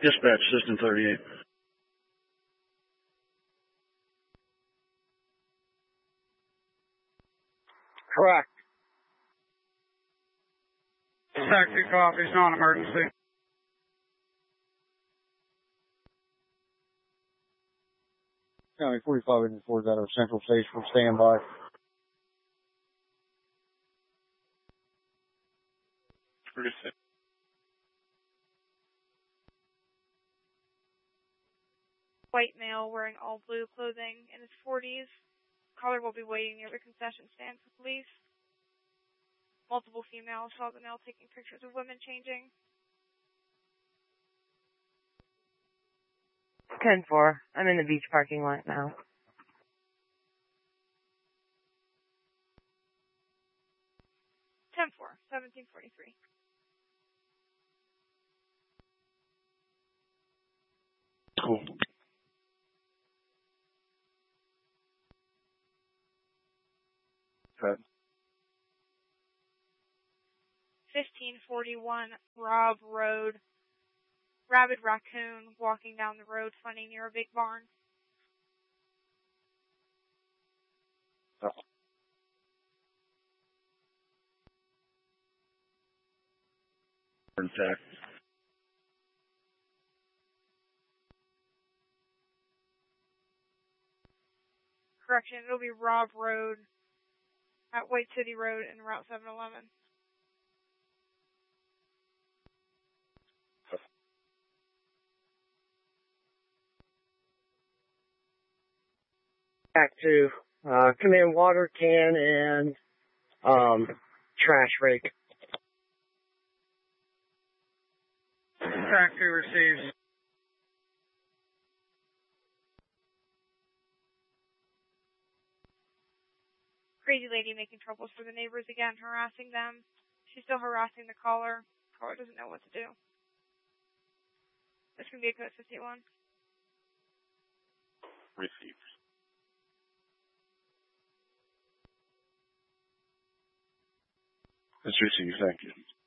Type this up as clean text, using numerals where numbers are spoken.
Dispatch, System 38. Correct. Taxi copies, non-emergency. County 4584 out of Central Station for standby. White male wearing all blue clothing in his 40s. Caller will be waiting near the concession stand for police. Multiple females saw the male taking pictures of women changing. 10-4. I'm in the beach parking lot now. Ten 1743. Cool. Right. 1541 Robb Road. Rabid raccoon walking down the road funny near a big barn. In fact. Correction, it'll be Robb Road at White City Road and Route 711. Back to command water can and trash rake. Taxi receives. Crazy lady making troubles for the neighbors again, harassing them. She's still harassing the caller. Caller doesn't know what to do. This can be a code 51. Received. It's received, thank you.